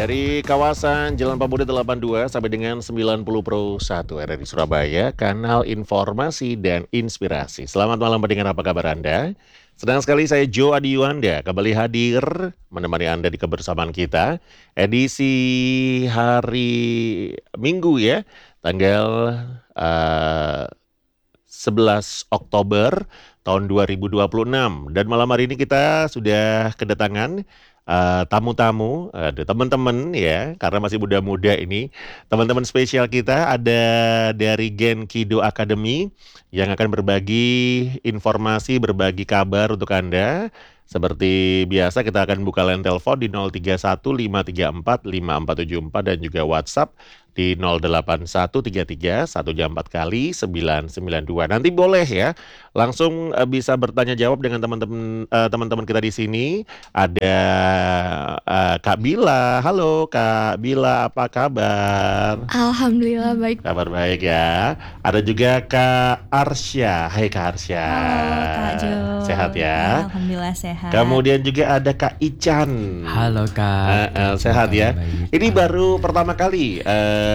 dari kawasan Jalan Pemuda 82 sampai dengan 90 Pro 1 RRI Surabaya, kanal informasi dan inspirasi. Selamat malam pendengar, apa kabar Anda? Senang sekali saya Joe Adi Yuanda kembali hadir menemani Anda di kebersamaan kita. Edisi hari Minggu ya, tanggal 11 Oktober tahun 2026. Dan malam hari ini kita sudah kedatangan tamu-tamu, ada teman-teman ya, karena masih muda-muda ini. Teman-teman spesial kita ada dari Gen Kido Academy yang akan berbagi informasi, berbagi kabar untuk Anda. Seperti biasa kita akan buka line telepon di 031 534 5474 dan juga WhatsApp di 08133 1 jam 4 kali 992. Nanti boleh ya langsung bisa bertanya jawab dengan teman-teman kita di sini. Ada Kak Bila. Halo Kak Bila, apa kabar? Alhamdulillah baik. Kabar baik ya. Ada juga Kak Arsya. Hai Kak Arsya. Halo Kak Jo. Sehat ya? Alhamdulillah sehat. Kemudian juga ada Kak Ican. Halo Kak. Sehat ya? Baik. Ini baru pertama kali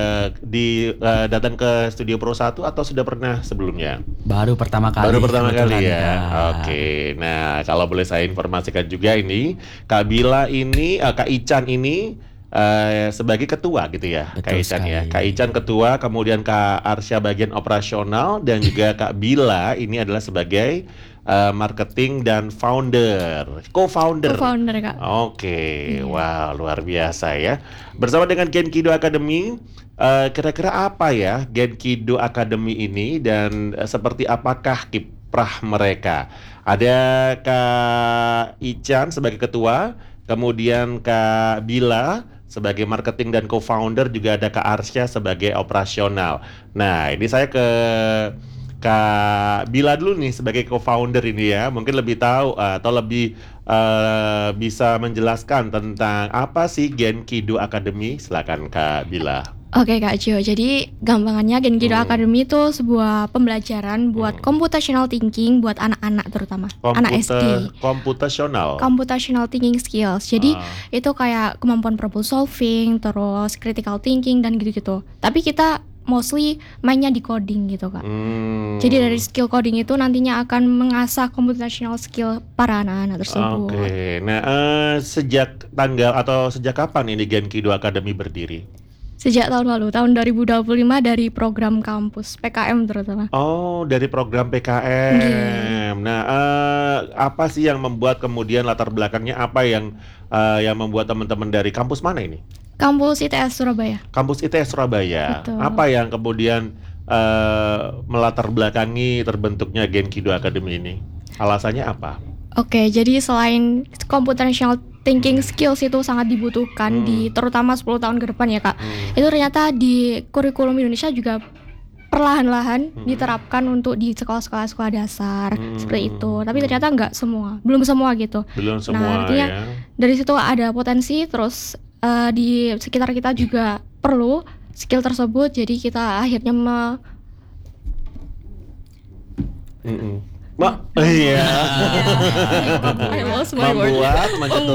datang ke Studio Pro 1 atau sudah pernah sebelumnya? Baru pertama kali. Baru pertama kali ya. Kak. Oke. Nah, kalau boleh saya informasikan juga ini Kak Bila ini, Kak Ican ini sebagai ketua gitu ya. Betul Kak Ican sekali. ya. Kak Ican ketua, kemudian Kak Arsya bagian operasional dan juga Kak Bila ini adalah sebagai marketing dan co-founder Co-founder Kak. Oke, wow, luar biasa ya. Bersama dengan Gen Kido Academy, kira-kira apa ya Gen Kido Academy ini dan seperti apakah kiprah mereka? Ada Kak Ican sebagai ketua, kemudian Kak Bila sebagai marketing dan co-founder, juga ada Kak Arsya sebagai operasional. Nah, ini saya ke Kak Bila dulu nih sebagai co-founder ini ya, mungkin lebih tahu atau lebih bisa menjelaskan tentang apa sih Gen Kido Academy. Silakan Kak Bila. Oke Kak Jo, jadi gampangannya Gen Kido Academy itu sebuah pembelajaran buat computational thinking buat anak-anak terutama anak SD. Computational thinking skills. Jadi itu kayak kemampuan problem solving, terus critical thinking dan gitu-gitu. Tapi kita mostly mainnya di coding gitu Kak. Jadi dari skill coding itu nantinya akan mengasah computational skill para anak-anak tersebut. Oke. Nah, sejak kapan ini Gen Kido Academy berdiri? Sejak tahun lalu, tahun 2025 dari program kampus PKM terutama. Oh, dari program PKM. Nah, apa sih yang membuat kemudian latar belakangnya apa yang membuat teman-teman dari kampus mana ini? Kampus ITS Surabaya. Kampus ITS Surabaya. Betul. Apa yang kemudian melatar belakangi terbentuknya Gen Kido Academy ini? Alasannya apa? Oke, jadi selain computational thinking skills itu sangat dibutuhkan di terutama 10 tahun ke depan ya Kak. Itu ternyata di kurikulum Indonesia juga perlahan-lahan diterapkan untuk di sekolah-sekolah dasar seperti itu. Tapi ternyata belum semua gitu. Belum semua. Nah, artinya dari situ ada potensi, terus di sekitar kita juga perlu skill tersebut. Jadi kita akhirnya iya. Membuat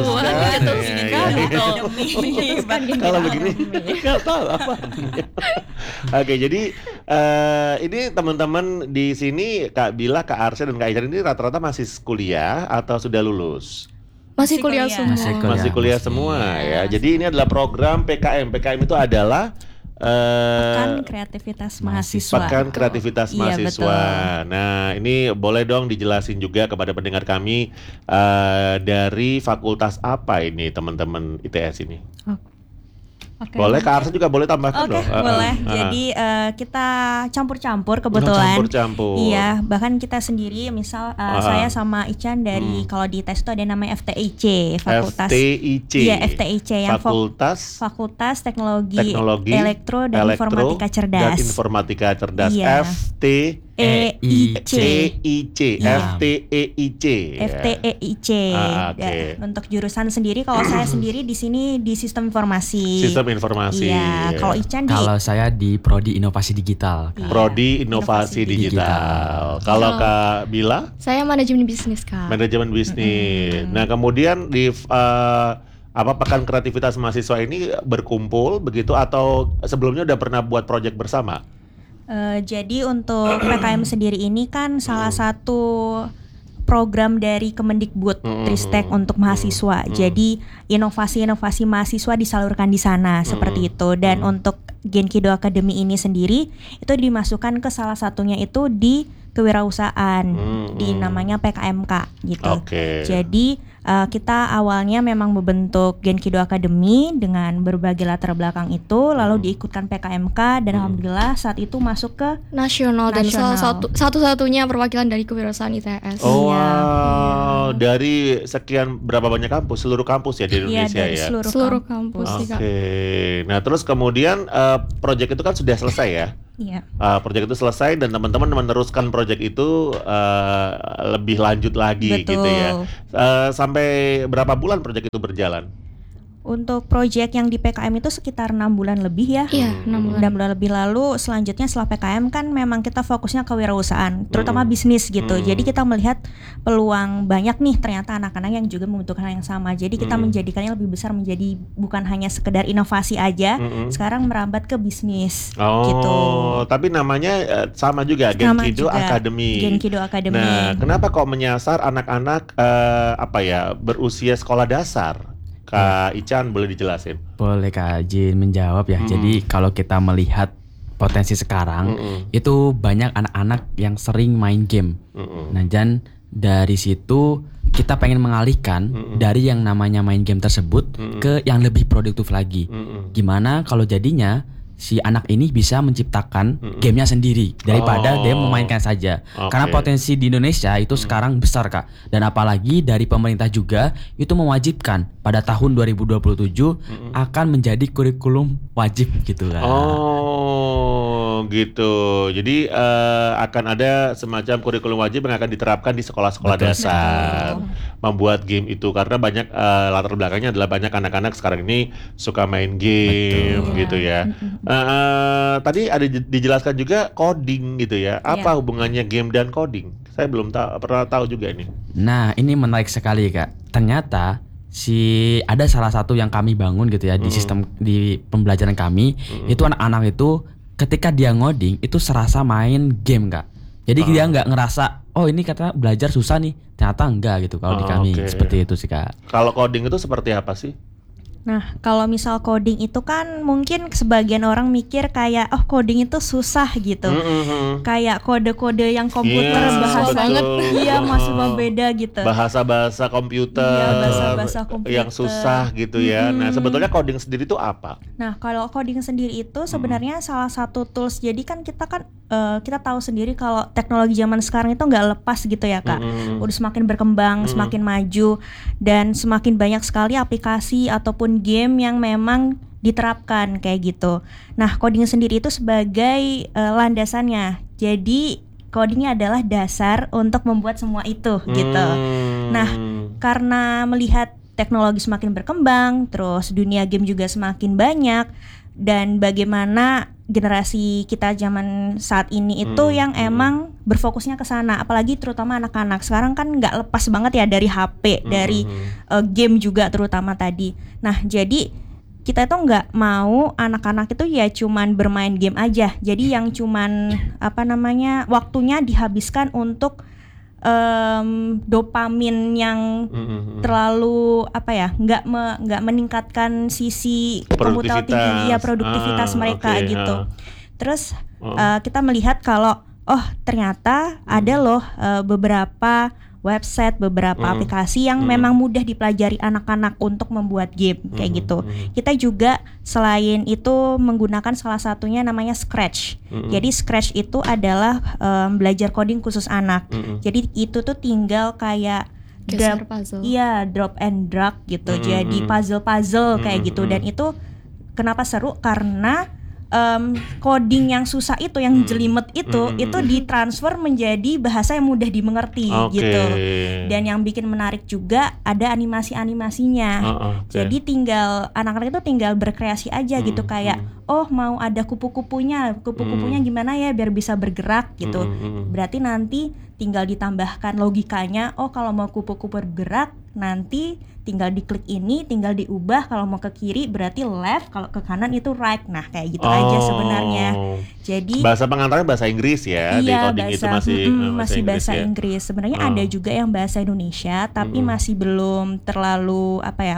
mencetuskan. Kalau begini nggak tahu apa. Oke, jadi ini teman-teman di sini Kak Bila, Kak Arsya dan Kak Ican ini rata-rata masih kuliah atau sudah lulus? Masih kuliah semua. Masih kuliah semua ya. Jadi ini adalah program PKM. PKM itu adalah Pekan Kreativitas Mahasiswa. Pekan Kreativitas Mahasiswa. Iya, Nah, ini boleh dong dijelasin juga kepada pendengar kami dari fakultas apa ini teman-teman ITS ini? Okay. Boleh, Kak Arsya juga boleh tambahkan dong. Boleh. Jadi kita campur-campur kebetulan. Campur-campur. Iya, bahkan kita sendiri, misal saya sama Ican dari kalau di tes itu ada namanya FTIC, Fakultas. FTIC. Iya, FTIC yang Fakultas Teknologi Elektro dan Informatika Cerdas. Dan Informatika Cerdas. Iya. FTEIC. Iya. FTEIC. FTEIC. Oke. Untuk jurusan sendiri, kalau saya sendiri di sini di Sistem Informasi. Sistem Informasi. Iya. Kalau Ican Kalau saya di Prodi Inovasi Digital. Kak. Prodi Inovasi Digital. Kalau Kak Bila? Saya manajemen bisnis Kak. Manajemen bisnis. Nah, kemudian di Apa pekan kreativitas mahasiswa ini berkumpul begitu atau sebelumnya udah pernah buat proyek bersama? Jadi untuk PKM sendiri ini kan salah satu program dari Kemendikbud Tristek untuk mahasiswa. Jadi inovasi-inovasi mahasiswa disalurkan di sana seperti itu. Dan untuk Genkido Academy ini sendiri itu dimasukkan ke salah satunya itu di kewirausahaan di namanya PKMK gitu. Jadi kita awalnya memang membentuk Genkido Academy dengan berbagai latar belakang itu, lalu diikutkan PKMK dan alhamdulillah saat itu masuk ke nasional dan salah satu-satunya perwakilan dari kewirausahaan ITS. Wow, dari sekian berapa banyak kampus, seluruh kampus ya di Indonesia dari ya? Seluruh kampus. Nah terus kemudian proyek itu kan sudah selesai ya? Iya. Proyek itu selesai dan teman-teman meneruskan proyek itu lebih lanjut lagi. Betul. Gitu ya. Sampai berapa bulan proyek itu berjalan? Untuk proyek yang di PKM itu sekitar 6 bulan lebih ya. Iya, 6 bulan. 6 bulan lebih. Lalu selanjutnya setelah PKM kan memang kita fokusnya ke wirausahaan, terutama bisnis gitu. Jadi kita melihat peluang banyak nih ternyata anak-anak yang juga membutuhkan hal yang sama. Jadi kita menjadikannya lebih besar menjadi bukan hanya sekedar inovasi aja, sekarang merambat ke bisnis gitu. Tapi namanya sama juga, Genkido Academy. Genkido Academy. Nah, kenapa kok menyasar anak-anak berusia sekolah dasar? Kak Ican boleh dijelasin? Boleh Kak Jin menjawab ya. Jadi kalau kita melihat potensi sekarang itu banyak anak-anak yang sering main game. Nah dan dari situ kita pengen mengalihkan dari yang namanya main game tersebut ke yang lebih produktif lagi. Gimana kalau jadinya si anak ini bisa menciptakan gamenya sendiri daripada dia memainkan saja. Karena potensi di Indonesia itu sekarang besar Kak. Dan apalagi dari pemerintah juga itu mewajibkan pada tahun 2027 akan menjadi kurikulum wajib gitu Kak. Gitu. Jadi akan ada semacam kurikulum wajib yang akan diterapkan di sekolah-sekolah dasar. Membuat game itu karena banyak latar belakangnya adalah banyak anak-anak sekarang ini suka main game gitu ya. Tadi ada dijelaskan juga coding gitu ya. Apa hubungannya game dan coding? Saya belum pernah tahu juga ini. Nah, ini menarik sekali Kak. Ternyata ada salah satu yang kami bangun gitu ya di sistem di pembelajaran kami, itu anak-anak itu ketika dia ngoding itu serasa main game Kak. Jadi dia nggak ngerasa ini kata belajar susah nih, ternyata enggak gitu kalau di kami seperti itu sih Kak. Kalau coding itu seperti apa sih? Nah, kalau misal coding itu kan mungkin sebagian orang mikir kayak coding itu susah gitu. Kayak kode-kode yang komputer bahasa banget. Iya, masih beda gitu. Bahasa-bahasa komputer. Iya, bahasa-bahasa komputer yang susah gitu ya. Nah, sebetulnya coding sendiri itu apa? Nah, kalau coding sendiri itu sebenarnya salah satu tools. Jadi kan kita tahu sendiri kalau teknologi zaman sekarang itu nggak lepas gitu ya Kak. Udah semakin berkembang, semakin maju dan semakin banyak sekali aplikasi ataupun game yang memang diterapkan kayak gitu. Nah, coding sendiri itu sebagai landasannya. Jadi codingnya adalah dasar untuk membuat semua itu gitu. Nah, karena melihat teknologi semakin berkembang, terus dunia game juga semakin banyak, dan bagaimana generasi kita zaman saat ini itu yang emang berfokusnya ke sana, apalagi terutama anak-anak sekarang kan nggak lepas banget ya dari HP, dari game juga terutama tadi. Nah, jadi kita itu nggak mau anak-anak itu ya cuman bermain game aja. Jadi yang cuman waktunya dihabiskan untuk dopamin yang terlalu nggak meningkatkan sisi komputer tinggi produktivitas mereka gitu. Terus kita melihat kalau ternyata ada loh beberapa website, beberapa aplikasi yang memang mudah dipelajari anak-anak untuk membuat game kayak gitu. Kita juga selain itu menggunakan salah satunya namanya Scratch. Jadi Scratch itu adalah belajar coding khusus anak. Jadi itu tuh tinggal kayak drop and drag gitu. Jadi puzzle kayak gitu. Dan itu kenapa seru karena coding yang susah itu, yang jelimet itu ditransfer menjadi bahasa yang mudah dimengerti gitu. Dan yang bikin menarik juga ada animasi-animasinya. Jadi tinggal anak-anak itu tinggal berkreasi aja gitu, kayak oh mau ada kupu-kupunya gimana ya biar bisa bergerak gitu. Berarti nanti tinggal ditambahkan logikanya, oh kalau mau kupu-kupu bergerak nanti tinggal diklik ini, tinggal diubah, kalau mau ke kiri berarti left, kalau ke kanan itu right. Nah kayak gitu aja sebenarnya. Jadi bahasa pengantarnya bahasa Inggris ya, iya, decoding itu masih bahasa Inggris. Sebenarnya ada juga yang bahasa Indonesia, tapi masih belum terlalu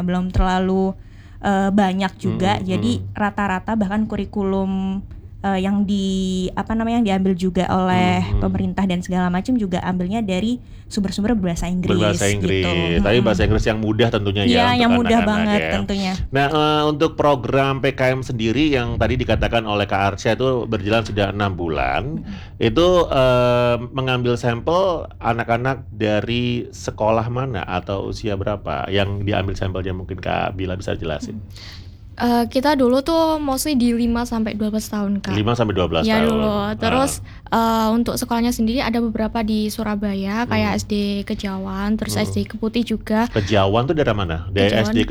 banyak juga. Jadi rata-rata bahkan kurikulum yang diambil juga oleh pemerintah dan segala macam juga ambilnya dari sumber-sumber berbahasa Inggris. Gitu. Tapi bahasa Inggris yang mudah tentunya ya. Iya, yang mudah anak-anak banget ya. tentunya. Nah, untuk program PKM sendiri yang tadi dikatakan oleh Kak Arsya itu berjalan sudah 6 bulan, itu mengambil sampel anak-anak dari sekolah mana atau usia berapa yang diambil sampelnya, mungkin Kak Bila bisa jelasin. Kita dulu tuh mostly di 5-12 tahun Kak. 5-12 ya tahun. Dulu. Terus untuk sekolahnya sendiri ada beberapa di Surabaya kayak SD Kejawan, terus SD Keputih juga. Kejawan tuh dari mana? Dari Kejawan. SD